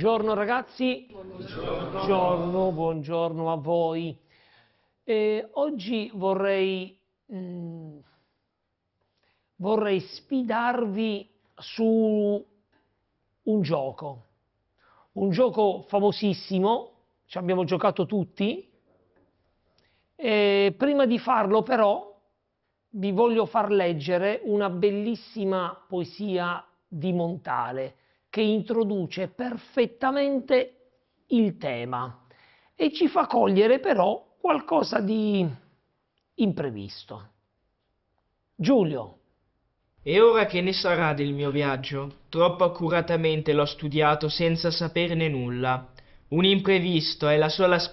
Buongiorno ragazzi. Buongiorno, buongiorno a voi. Oggi vorrei sfidarvi su un gioco famosissimo, ci abbiamo giocato tutti. Prima di farlo però vi voglio far leggere una bellissima poesia di Montale che introduce perfettamente il tema e ci fa cogliere però qualcosa di imprevisto. Giulio. E ora che ne sarà del mio viaggio? Troppo accuratamente l'ho studiato senza saperne nulla. Un imprevisto è la sola